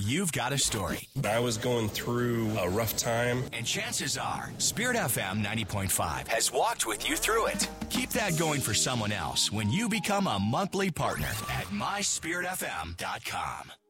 you've got a story. I was going through a rough time. And chances are, Spirit FM 90.5 has walked with you through it. Keep that going for someone else when you become a monthly partner at myspiritfm.com.